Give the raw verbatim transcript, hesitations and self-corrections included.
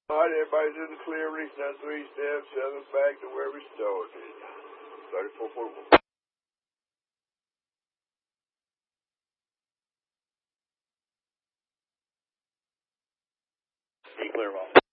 All right, everybody's in the clear, reaching out three steps, seven back to where we started. thirty-four point one. Be clear, Mom.